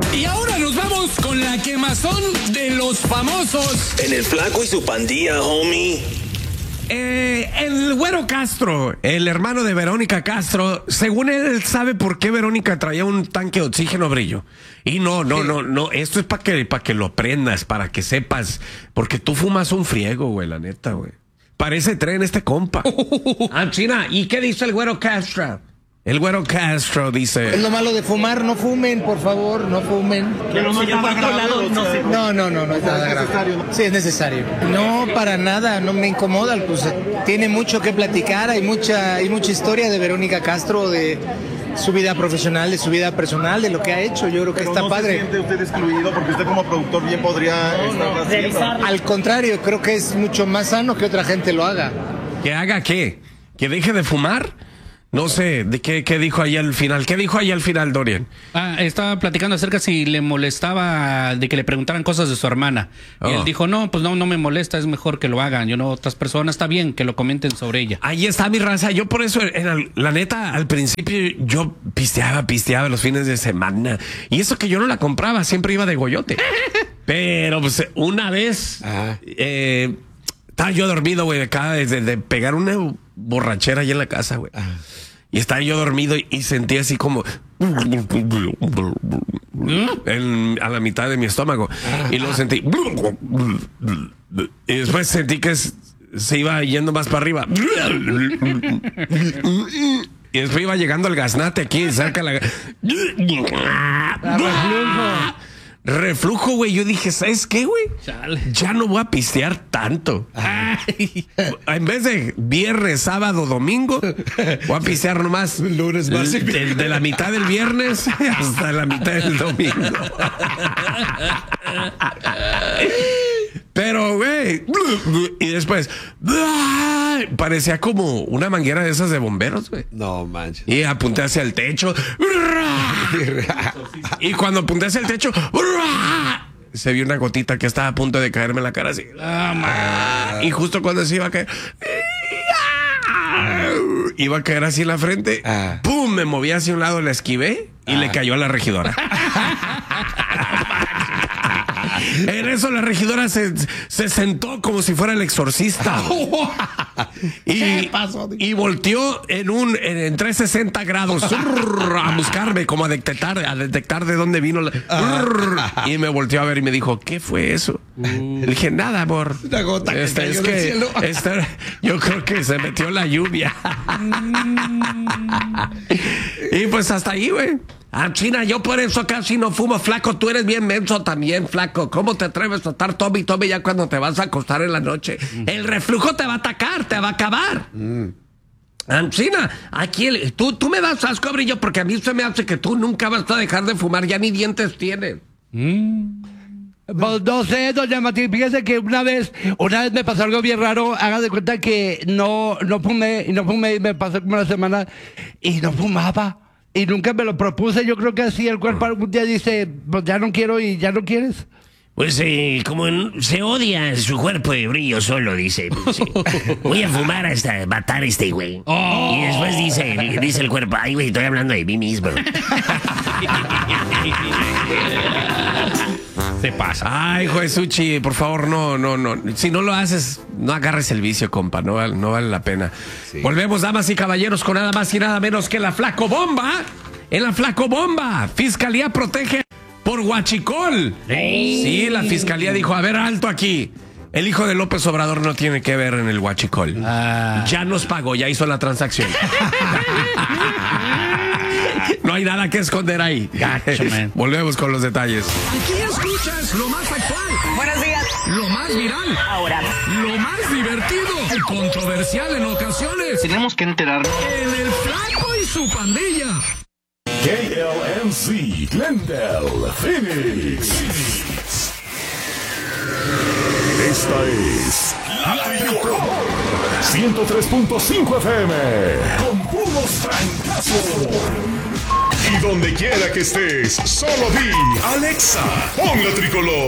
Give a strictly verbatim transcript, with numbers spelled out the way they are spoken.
Y ahora nos vamos con la quemazón de los famosos. En el Flaco y su pandilla, homie. Eh, el Güero Castro, el hermano de Verónica Castro, según él sabe por qué Verónica traía un tanque de oxígeno brillo. Y no, no, no, no, esto es para que, para que lo aprendas, para que sepas, porque tú fumas un friego, güey, la neta, güey. Parece tren este compa. Ah, China, ¿y qué dice el Güero Castro? El Güero Castro dice... Es lo malo de fumar, no fumen, por favor, no fumen. Pero no está grave, no, sé. No, no, no, no es nada grave. Sí, es necesario. No, para nada, no me incomoda. Pues, tiene mucho que platicar, hay mucha, hay mucha historia de Verónica Castro, de su vida profesional, de su vida personal, de lo que ha hecho. Yo creo que Pero está no padre. ¿Se siente usted excluido? Porque usted como productor bien podría estar haciendo. Al contrario, creo que es mucho más sano que otra gente lo haga. ¿Que haga qué? ¿Que deje de fumar? No sé, ¿de qué, qué dijo ahí al final? ¿Qué dijo ahí al final, Dorian? Ah, estaba platicando acerca si le molestaba de que le preguntaran cosas de su hermana. Oh. Y él dijo, no, pues no, no me molesta, es mejor que lo hagan. Yo no, otras personas, está bien que lo comenten sobre ella. Ahí está mi raza. Yo por eso, en el- la neta, al principio yo pisteaba, pisteaba los fines de semana. Y eso que yo no la compraba, siempre iba de goyote. Pero pues una vez, eh, estaba yo dormido, güey, acá de, de pegar una borrachera ahí en la casa, güey. Y estaba yo dormido y, y sentí así como en- a la mitad de mi estómago. Y luego sentí y después sentí que es- se iba yendo más para arriba. Y después iba llegando el gaznate aquí cerca de la... Reflujo, güey. Yo dije, ¿sabes qué, güey? Chale. Ya no voy a pistear tanto. En vez de viernes, sábado, domingo, voy a pistear nomás Lunes, martes y de, de la mitad del viernes hasta la mitad del domingo. Pero, güey, y después parecía como una manguera de esas de bomberos, güey. No manches. Y apunté hacia el techo. Y cuando apunté hacia el techo, se vio una gotita que estaba a punto de caerme en la cara así. Y justo cuando se iba a caer, iba a caer así en la frente. Ah. ¡Pum! Me moví hacia un lado, la esquivé y Ah. le cayó a la regidora. En eso la regidora se, se sentó como si fuera el exorcista. Y, y volteó en un en, en trescientos sesenta grados a buscarme, como a detectar, a detectar de dónde vino la, y me volteó a ver y me dijo, ¿qué fue eso? Le dije, nada, amor. Una gota que Este, cayó es del que cielo. esta- yo creo que se metió la lluvia. Y pues hasta ahí, güey. Ah, China, yo por eso casi no fumo, flaco. Tú eres bien menso también, flaco. ¿Cómo te atreves a estar tome y tome ya cuando te vas a acostar en la noche? El reflujo te va a atacar, te va a acabar. Ah, China, aquí el- tú, tú me das asco, brillo, porque a mí se me hace que tú nunca vas a dejar de fumar, ya ni dientes tienes. Pues no sé, doña Martín, fíjese que una vez, una vez me pasó algo bien raro, haga de cuenta que no, no fumé, y no fumé, y me pasó como una semana, y no fumaba, y nunca me lo propuse, yo creo que así el cuerpo algún día dice, pues ya no quiero y ya no quieres. Pues eh, como en- se odia su cuerpo de brillo solo, dice, pues, eh, voy a fumar hasta matar a este güey. Y después dice, dice el cuerpo, ay güey, estoy hablando de mí mismo. Se pasa. Ay, Josuchi, por favor, no, no, no. Si no lo haces, no agarres el vicio, compa. No, val- no vale la pena. Volvemos, damas y caballeros, con nada más y nada menos que la Flaco Bomba. En la Flaco Bomba, Fiscalía protege por huachicol. Sí, la Fiscalía dijo, a ver, alto aquí. El hijo de López Obrador no tiene que ver en el huachicol. Ya nos pagó, ya hizo la transacción. No hay nada que esconder ahí. Gacho, man. Volvemos con los detalles. Aquí escuchas lo más actual, Buenos días. lo más viral, Ahora, lo más divertido y controversial en ocasiones. tenemos que enterarnos. En el Flaco y su pandilla. K L M C, Glendale, Phoenix. Esta es La Tricolor ciento tres punto cinco F M con puros francazos. Y donde quiera que estés, solo di Alexa, pon La Tricolor.